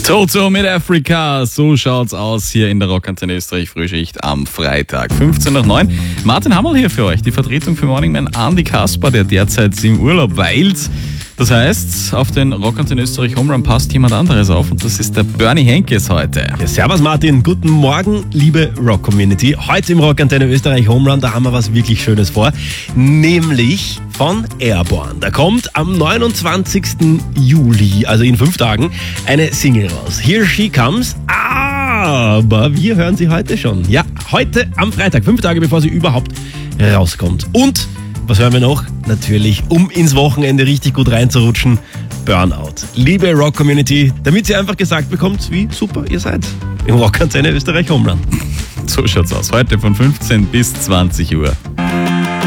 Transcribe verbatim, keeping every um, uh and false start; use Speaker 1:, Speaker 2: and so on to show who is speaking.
Speaker 1: Toto mit Afrika, so schaut's aus hier in der Rockantenne Österreich Frühschicht am Freitag, fünfzehn nach neun. Martin Hammerl hier für euch, die Vertretung für Morning Man Andi Kasper, der derzeit im Urlaub weilt. Das heißt, auf den Rockantenne Österreich Home Run passt jemand anderes auf und das ist der Bernie Henkes heute.
Speaker 2: Ja, servus Martin, guten Morgen, liebe Rock-Community. Heute im Rockantenne Österreich Home Run, da haben wir was wirklich Schönes vor, nämlich von Airborne. Da kommt am neunundzwanzigsten Juli, also in fünf Tagen, eine Single raus. Here She Comes, aber wir hören sie heute schon. Ja, heute am Freitag, fünf Tage bevor sie überhaupt rauskommt. Und was hören wir noch? Natürlich, um ins Wochenende richtig gut reinzurutschen, Burnout. Liebe Rock-Community, damit ihr einfach gesagt bekommt, wie super ihr seid. Im Rockantenne Österreich Home Run.
Speaker 1: So schaut's aus. Heute von fünfzehn bis zwanzig Uhr.